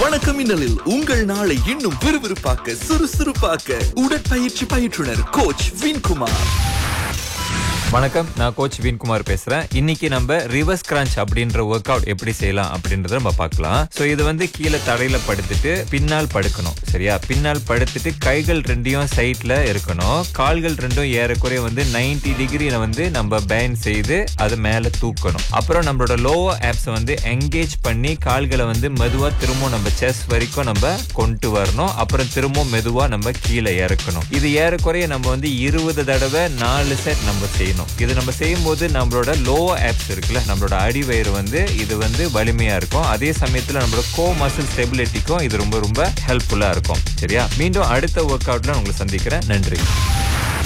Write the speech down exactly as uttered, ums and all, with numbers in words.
வணக்கம் இன்னலில் உங்கள் நாளை இன்னும் விறுவிறுப்பாக்க சுறுசுறுப்பாக்க உடற்பயிற்சி பயிற்றுனர் கோச் வின்குமார். வணக்கம், நான் கோச் வின்குமார் பேசுறேன். இன்னைக்கு நம்ம ரிவர்ஸ் கிரன்ச் அப்படின்ற ஒர்க் அவுட் எப்படி செய்யலாம் அப்படின்றத நம்ம பார்க்கலாம். சோ இது வந்து கீழே தரையில படுத்துட்டு பின்னால் படுக்கணும், சரியா? பின்னால் படுத்துட்டு கைகள் ரெண்டையும் சைட்ல இருக்கணும். கால்கள் ரெண்டும் ஏறக்குறைய வந்து நைன்டி டிகிரியில வந்து நம்ம பேண்ட் செய்து அது மேல தூக்கணும். அப்புறம் நம்மளோட லோவர் ஆப்ஸ் வந்து என்கேஜ் பண்ணி கால்களை வந்து மெதுவா திரும்ப நம்ம செஸ்ட் வரைக்கும் நம்ம கொண்டு வரணும். அப்புறம் திரும்ப மெதுவா நம்ம கீழே இறக்கணும். இது ஏறக்குறைய நம்ம வந்து இருபது தடவை நாலு செட் நம்ம செய்யணும். இது நம்ம செய்யும் போது நம்மளோட லோவர் ஆப்ஸ் இருக்குல்ல, நம்மளோட அடிவயிறு வந்து இது வந்து வலிமையா இருக்கும். அதே சமயத்துல நம்மளோட கோ மசில் ஸ்டெபிலிட்டிக்கும் இது ரொம்ப ரொம்ப ஹெல்ப்ஃபுல்லா இருக்கும், சரியா? மீண்டும் அடுத்த ஒர்க் அவுட்ல உங்களை சந்திக்கிறேன். நன்றி.